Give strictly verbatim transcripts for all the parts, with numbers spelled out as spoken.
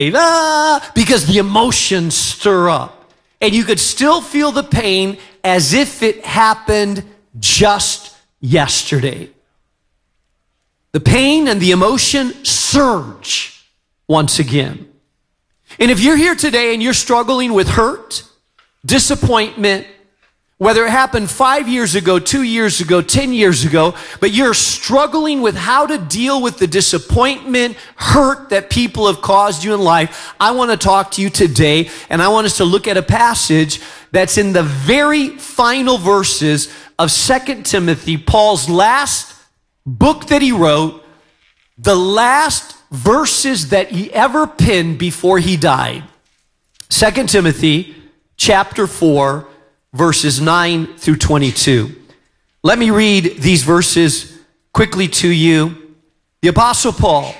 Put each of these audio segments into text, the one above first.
ah, because the emotions stir up. And you could still feel the pain as if it happened just yesterday. The pain and the emotion surge once again. And if you're here today and you're struggling with hurt, disappointment, whether it happened five years ago, two years ago, ten years ago, but you're struggling with how to deal with the disappointment, hurt that people have caused you in life, I want to talk to you today, and I want us to look at a passage that's in the very final verses of Second Timothy, Paul's last book that he wrote, the last verses that he ever penned before he died. Second Timothy chapter four, verses nine through twenty-two. Let me read these verses quickly to you. The Apostle Paul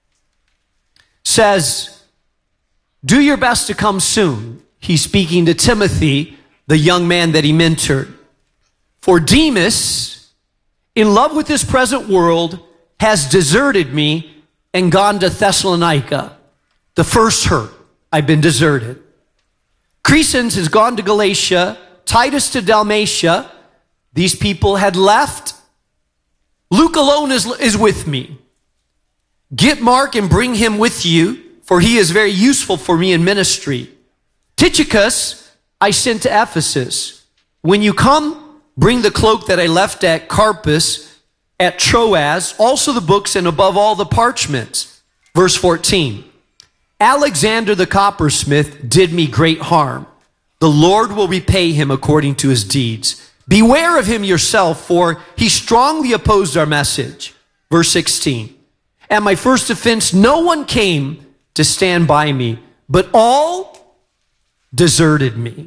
says, do your best to come soon. He's speaking to Timothy, the young man that he mentored. For Demas, in love with this present world, has deserted me and gone to Thessalonica. The first hurt, I've been deserted. Crescens has gone to Galatia, Titus to Dalmatia. These people had left. Luke alone is, is with me. Get Mark and bring him with you, for he is very useful for me in ministry. Tychicus I sent to Ephesus. When you come, bring the cloak that I left at Carpus at Troas, also the books, and above all the parchments. Verse fourteen. Alexander the coppersmith did me great harm. The Lord will repay him according to his deeds. Beware of him yourself, for he strongly opposed our message. Verse sixteen. At my first offense, no one came to stand by me, but all deserted me.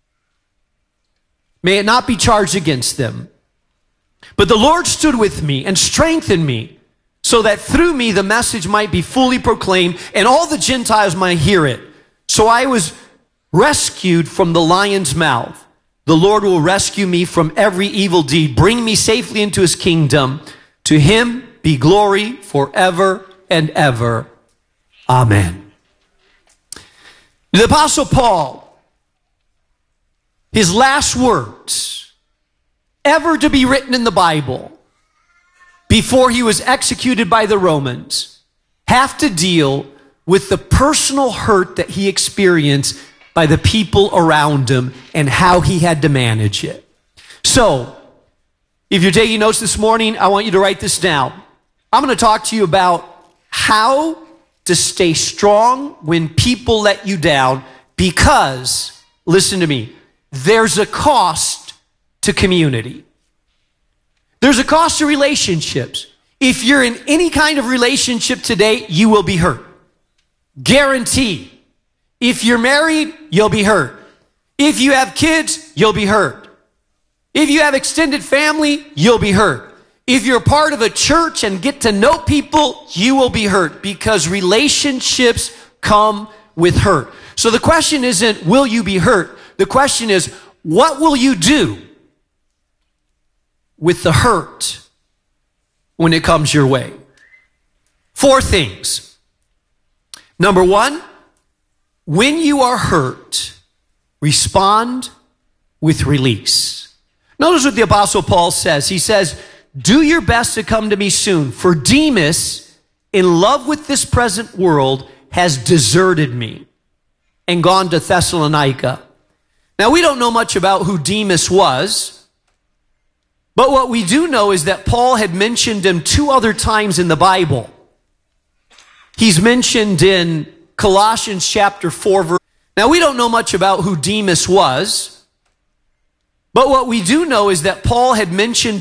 May it not be charged against them. But the Lord stood with me and strengthened me, so that through me the message might be fully proclaimed and all the Gentiles might hear it. So I was rescued from the lion's mouth. The Lord will rescue me from every evil deed, bring me safely into his kingdom. To him be glory forever and ever. Amen. The Apostle Paul, his last words ever to be written in the Bible before he was executed by the Romans, have to deal with the personal hurt that he experienced by the people around him and how he had to manage it. So, if you're taking notes this morning, I want you to write this down. I'm going to talk to you about how to stay strong when people let you down, because, listen to me, there's a cost to community. There's a cost to relationships. If you're in any kind of relationship today, you will be hurt. Guaranteed. If you're married, you'll be hurt. If you have kids, you'll be hurt. If you have extended family, you'll be hurt. If you're part of a church and get to know people, you will be hurt, because relationships come with hurt. So the question isn't, will you be hurt? The question is, what will you do with the hurt when it comes your way? Four things. Number one, when you are hurt, respond with release. Notice what the Apostle Paul says. He says, do your best to come to me soon, for Demas, in love with this present world, has deserted me and gone to Thessalonica. Now, we don't know much about who Demas was, but what we do know is that Paul had mentioned him two other times in the Bible. He's mentioned in Colossians chapter four, verse. Now, we don't know much about who Demas was, but what we do know is that Paul had mentioned